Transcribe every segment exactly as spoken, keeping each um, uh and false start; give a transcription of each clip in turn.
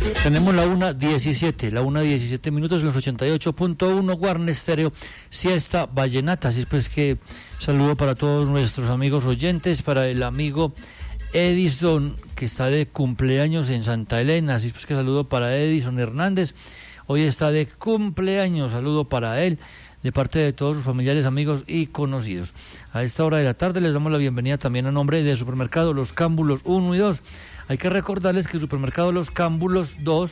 Tenemos la una diecisiete, la una diecisiete minutos en los ochenta y ocho punto uno Guarne Estéreo, Siesta Vallenata. Así es pues que saludo para todos nuestros amigos oyentes, para el amigo Edison que está de cumpleaños en Santa Elena. Así es pues que saludo para Edison Hernández, hoy está de cumpleaños, saludo para él de parte de todos sus familiares, amigos y conocidos. A esta hora de la tarde les damos la bienvenida también a nombre de Supermercado Los Cámbulos uno y dos. Hay que recordarles que el Supermercado Los Cámbulos dos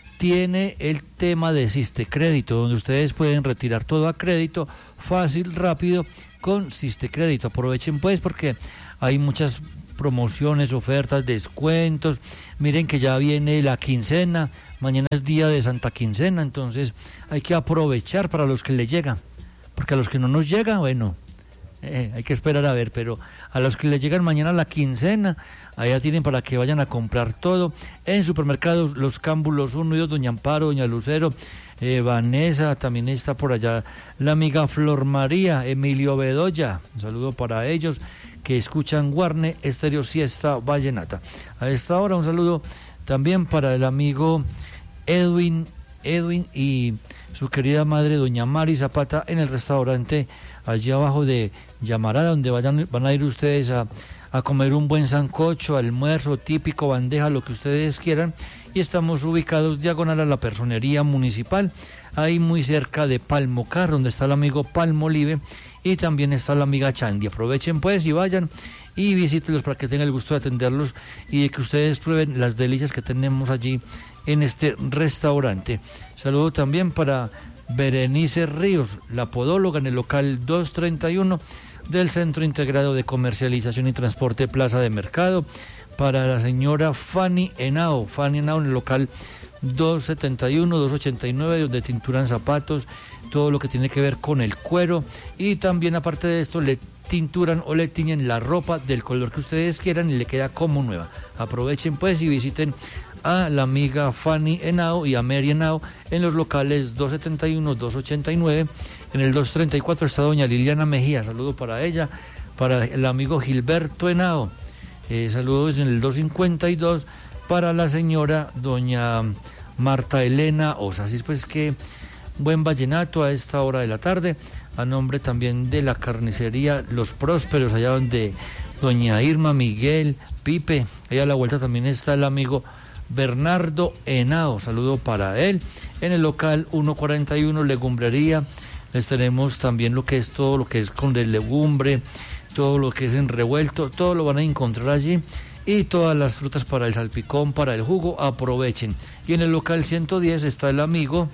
tiene el tema de Siste Crédito, donde ustedes pueden retirar todo a crédito, fácil, rápido, con Siste Crédito. Aprovechen pues porque hay muchas promociones, ofertas, descuentos. Miren que ya viene la quincena, mañana es día de Santa Quincena, entonces hay que aprovechar para los que le llegan, porque a los que no nos llega, bueno, eh, hay que esperar a ver, pero a los que le llegan mañana la quincena, allá tienen para que vayan a comprar todo en Supermercados Los Cámbulos uno y dos, doña Amparo, doña Lucero, eh, Vanessa, también está por allá la amiga Flor María, Emilio Bedoya, un saludo para ellos que escuchan Guarne Estéreo Siesta Vallenata. A esta hora un saludo también para el amigo Edwin, Edwin y su querida madre doña Mari Zapata en el restaurante allí abajo de Yamarada, donde vayan, van a ir ustedes a, a comer un buen sancocho, almuerzo típico, bandeja, lo que ustedes quieran, y estamos ubicados diagonal a la personería municipal, ahí muy cerca de Palmocar, donde está el amigo Palmolive, y también está la amiga Chandy. Aprovechen pues y vayan y visítenlos para que tengan el gusto de atenderlos y de que ustedes prueben las delicias que tenemos allí en este restaurante. Saludo también para Berenice Ríos, la podóloga, en el local doscientos treinta y uno del Centro Integrado de Comercialización y Transporte Plaza de Mercado. Para la señora Fanny Henao, Fanny Henao en el local doscientos setenta y uno, doscientos ochenta y nueve, donde tinturan zapatos, todo lo que tiene que ver con el cuero, y también aparte de esto le tinturan o le tiñen la ropa del color que ustedes quieran y le queda como nueva. Aprovechen pues y visiten a la amiga Fanny Henao y a Mary Henao en los locales doscientos setenta y uno, doscientos ochenta y nueve. En el doscientos treinta y cuatro está doña Liliana Mejía, saludo para ella. Para el amigo Gilberto Henao, eh, saludos en el doscientos cincuenta y dos para la señora doña Marta Elena Osa. Así es pues que buen vallenato a esta hora de la tarde, a nombre también de la carnicería Los Prósperos, allá donde doña Irma, Miguel, Pipe, allá a la vuelta también está el amigo Bernardo Henao, saludo para él. En el local ciento cuarenta y uno, Legumbrería, les tenemos también lo que es todo lo que es con de legumbre, todo lo que es en revuelto, todo lo van a encontrar allí, y todas las frutas para el salpicón, para el jugo, aprovechen. Y en el local ciento diez está el amigo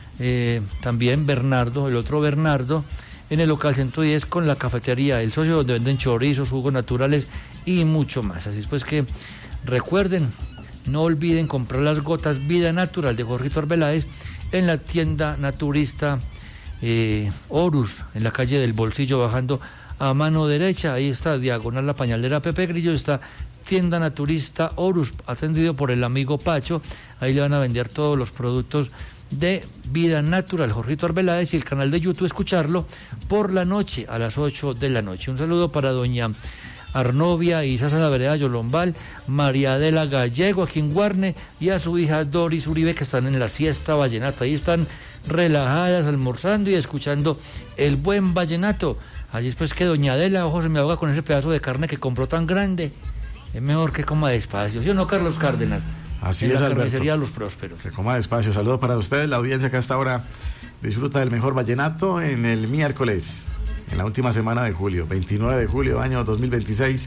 Eh, también Bernardo, el otro Bernardo, en el local ciento diez con la cafetería El Socio, donde venden chorizos, jugos naturales y mucho más. Así es pues que recuerden, no olviden comprar las gotas Vida Natural de Jorgito Arbeláez en la tienda naturista eh, Horus, en la calle del Bolsillo, bajando a mano derecha, ahí está, diagonal la pañalera Pepe Grillo, está tienda naturista Horus, atendido por el amigo Pacho. Ahí le van a vender todos los productos de Vida Natural, Jorgito Arbeláez, y el canal de YouTube escucharlo por la noche a las ocho de la noche. Un saludo para doña Arnovia y Sasa la Vereda Yolombal, María Adela Gallego aquí en Guarne, y a su hija Doris Uribe, que están en la siesta vallenata. Ahí están relajadas, almorzando y escuchando el buen vallenato. Allí es pues que doña Adela, ojo, se me ahoga con ese pedazo de carne que compró tan grande. Es mejor que coma despacio, ¿sí o no, Carlos Cárdenas? Así en es, la Alberto. Carnicería Los Prósperos. Que coma despacio. Saludos para ustedes, la audiencia que hasta ahora disfruta del mejor vallenato en el miércoles, en la última semana de julio, veintinueve de julio, año dos mil veintiséis.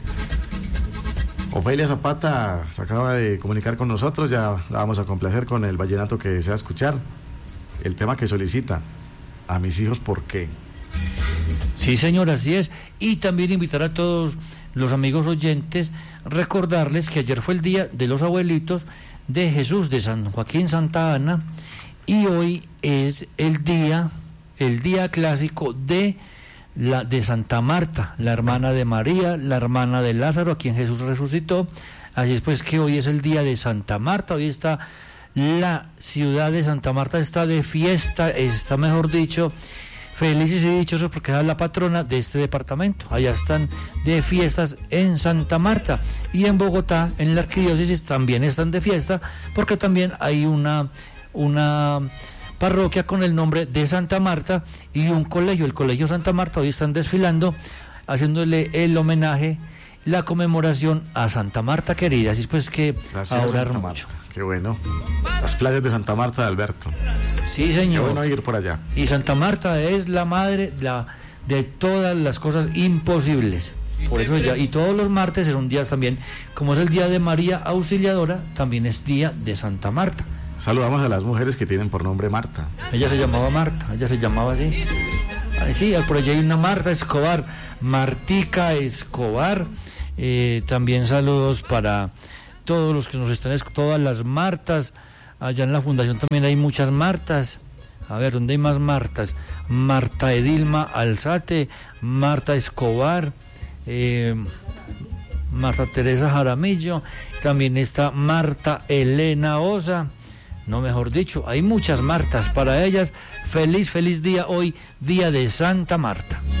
Ofelia Zapata se acaba de comunicar con nosotros, ya la vamos a complacer con el vallenato que desea escuchar, el tema que solicita, A mis hijos, ¿por qué? Sí, señor, así es. Y también invitar a todos los amigos oyentes, recordarles que ayer fue el día de los abuelitos de Jesús de San Joaquín Santa Ana, y hoy es el día, el día clásico de la de Santa Marta, la hermana de María, la hermana de Lázaro, a quien Jesús resucitó. Así es pues que hoy es el día de Santa Marta, hoy está la ciudad de Santa Marta, está de fiesta, está mejor dicho, felices y dichosos porque es la patrona de este departamento. Allá están de fiestas en Santa Marta, y en Bogotá, en la arquidiócesis, también están de fiesta porque también hay una, una parroquia con el nombre de Santa Marta y un colegio, el Colegio Santa Marta. Hoy están desfilando, haciéndole el homenaje, la conmemoración a Santa Marta querida. Así pues que Gracias, a orar Santa mucho. Marta. Qué bueno. Las playas de Santa Marta de Alberto. Sí, señor. Qué bueno ir por allá. Y Santa Marta es la madre la, de todas las cosas imposibles. Por eso ya, y todos los martes son días también, como es el día de María Auxiliadora, también es día de Santa Marta. Saludamos a las mujeres que tienen por nombre Marta. Ella se llamaba Marta, ella se llamaba así. Ay, sí, por allá hay una Marta Escobar, Martica Escobar. Eh, también saludos para todos los que nos están, todas las Martas. Allá en la fundación también hay muchas Martas. A ver, ¿dónde hay más Martas? Marta Edilma Alzate, Marta Escobar, eh, Marta Teresa Jaramillo, también está Marta Elena Osa. No, mejor dicho, hay muchas Martas. Para ellas, feliz, feliz día hoy, día de Santa Marta.